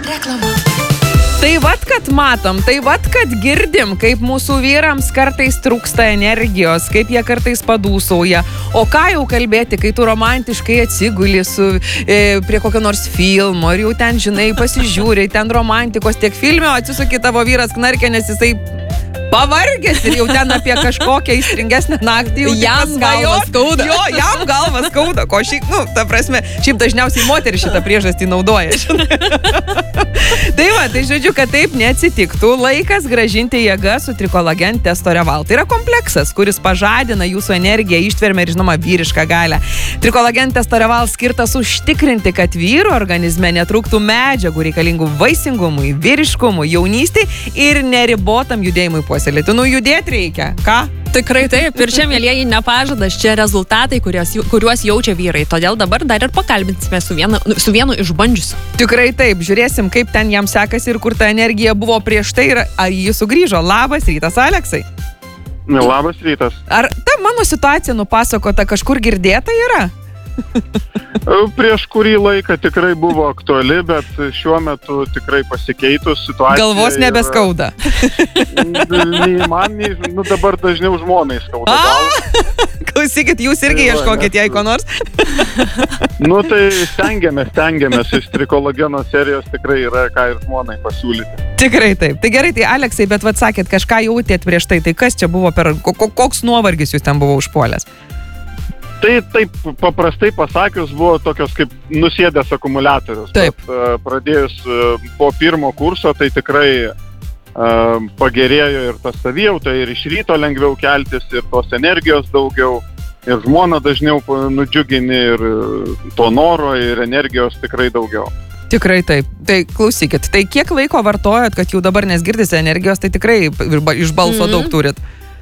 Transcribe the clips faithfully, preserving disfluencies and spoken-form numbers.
Reklama. Tai vat, kad matom, tai vat, kad girdim, kaip mūsų vyrams kartais trūksta energijos, kaip jie kartais padūsauja. O ką jau kalbėti, kai tu romantiškai atsiguli su, e, prie kokio nors filmo ir jau ten, žinai, pasižiūri, ten romantikos tiek filme, atsisuki tavo vyras knarkia, nes jisai pavargęs ir jau ten apie kažkokią įstringesnę naktį jau jam galva skauda. Jo, jam galva skauda, ko šiaip, nu, ta prasme, šiaip dažniausiai moteris šitą priežastį naudoja. Tai va, tai žodžiu, kad taip neatsitiktų, laikas gražinti jėgą su Trikolagen Testoreval. Tai yra kompleksas, kuris pažadina jūsų energiją, ištvermę ir, žinoma, vyrišką galią. Trikolagen Testoreval skirtas užtikrinti, kad vyro organizme netrūktų medžiagų reikalingų vaisingumui, vyriškumui, jaunystei ir neribotam judėjimui puoselėti. Nu, judėti reikia. Ką? Tikrai taip. Ir čia, mėlieji, nepažadas, čia rezultatai, kuriuos, kuriuos jaučia vyrai. Todėl dabar dar ir pakalbinsime su vienu, su vienu išbandžiusiu. Tikrai taip. Žiūrėsim, kaip ten jam sekasi ir kur ta energija buvo prieš tai ir ar jį sugrįžo. Labas rytas, Aleksai. Labas rytas. Ar ta mano situacija nupasakota kažkur girdėta yra? Prieš kurį laiką tikrai buvo aktuali, bet šiuo metu tikrai pasikeitus situacija. Galvos nebeskauda. Nei man, nei, nu dabar dažniau žmonai skauda galvą. Klausykit, jūs irgi ieškokit jai ko nors. Nu tai stengiamės, stengiamės. Iš Trikolageno serijos tikrai yra ką ir žmonai pasiūlyti. Tikrai taip. Tai gerai, tai Aleksai, bet vat sakėt, kažką jautėt prieš tai. Tai kas čia buvo per... Koks nuovargis jūs ten buvo užpuolęs? Tai taip paprastai pasakius buvo tokios kaip nusėdęs akumuliatorius. Taip. Bet, uh, pradėjus uh, po pirmo kurso, tai tikrai uh, pagerėjo ir ta savijauta, ir iš ryto lengviau keltis, ir tos energijos daugiau, ir žmona dažniau nudžiugini, ir to noro, ir energijos tikrai daugiau. Tikrai taip. Tai klausykit, tai kiek laiko vartojat, kad jau dabar nesgirdisi energijos, tai tikrai iš balso mm-hmm. daug turit?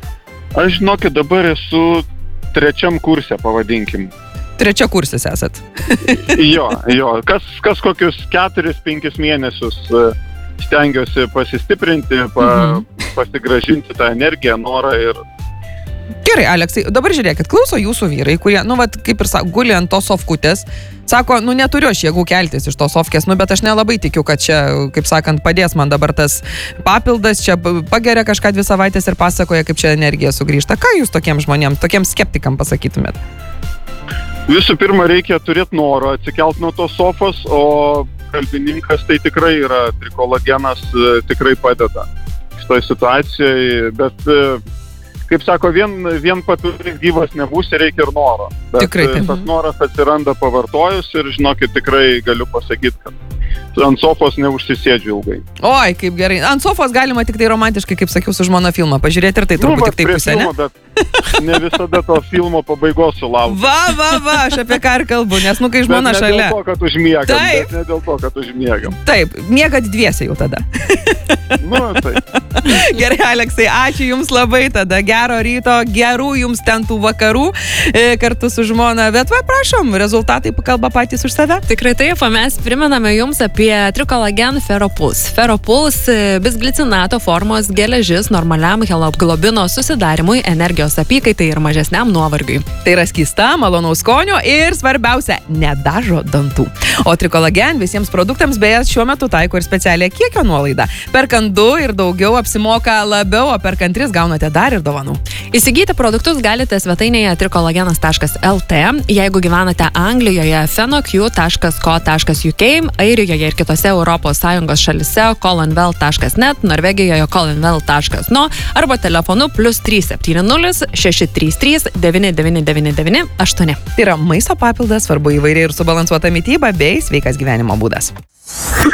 Aš žinokit, dabar esu trečiam kurse, pavadinkim. Trečia kursis esat. Jo, jo. Kas, kas kokius keturis, penkis mėnesius stengiuosi pasistiprinti, pa, mhm. pasigražinti tą energiją, norą ir... Gerai, Aleksai, dabar žiūrėkit, klauso jūsų vyrai, kurie, nu, vat, kaip ir sako, guli ant tos sofkutės, sako, nu, neturiu aš jėgų keltis iš tos sofkės, nu, bet aš nelabai tikiu, kad čia, kaip sakant, padės man dabar tas papildas, čia pageria kažką dvi savaitės ir pasakoja, kaip čia energija sugrįžta. Ką jūs tokiems žmonėms, tokiems skeptikam pasakytumėt? Visų pirma, reikia turėti noro atsikelt nuo tos sofos, o kalbininkas tai tikrai yra, Trikolagenas tikrai padeda šitoj situacijai, bet... Kaip sako, vien, vien papildyk gyvas nebūsi, reikia ir noro. Bet tikrai, tas noras atsiranda pavartojus ir, žinokit, tikrai galiu pasakyti, kad ant sofos neužsisėdžiu ilgai. Oi, kaip gerai. Ant sofos galima tik tai romantiškai, kaip sakiau, su žmona filmą pažiūrėti ir tai turbūt nu, tik tai pusė, filmo, ne? Bet ne visada to filmo pabaigos sulaukiu. Va, va, va, aš apie ką ir kalbu, nes, nu, kai žmona bet ne šalia. Dėl to, kad užmiegam, taip. Bet ne dėl to, kad užmiegam. Taip, miegat dviese jau tada. Nu, taip. Gerai, Aleksai, ačiū jums labai tada. Gero ryto, gerų jums ten tų vakarų e, kartu su žmona. Bet va, prašom, rezultatai pakalba patys už save. Tikrai taip, mes primename jums apie Trikolagen Feropuls. Feropuls bisglicinato formos geležis normaliam hemoglobino susidarimui, energijos apykaitai ir mažesniam nuovargiui. Tai yra skysta, malonaus skonio ir svarbiausia, nedažo dantų. O Trikolagen visiems produktams beje šiuo metu taiko ir specialią kiekio nuolaidą. Perkant du ir daugiau apsimoka labiau, o perkant tris gaunate dar ir dovanų. Įsigyti produktus galite svetainėje trikolagenas taškas el tė, jeigu gyvenate Anglijoje fenoq taškas co taškas uk, Airijoje ir kitose Europos Sąjungos šalise colonwell taškas net, Norvegijoje colonwell taškas no arba telefonu plus trys septyni nulis šeši trys trys devyni devyni devyni devyni aštuoni. Tai yra maisto papildas, svarbu įvairiai ir subalansuota mityba bei sveikas gyvenimo būdas.